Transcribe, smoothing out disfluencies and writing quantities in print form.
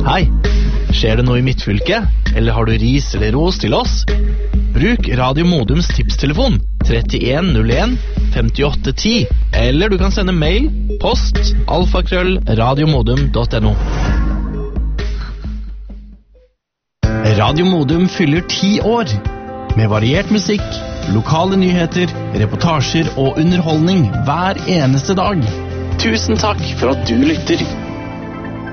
Hei, skjer det noe i midtfylket? Eller har du ris eller ros til oss? Bruk Radio Modums tipstelefon 3101 5810, eller du kan sende mail, post, alfakrøll.radiomodum.no. Radio Modum fyller 10 år. Med variert musikk, lokale nyheter, reportasjer og underholdning hver eneste dag. Tusen takk for at du lytter.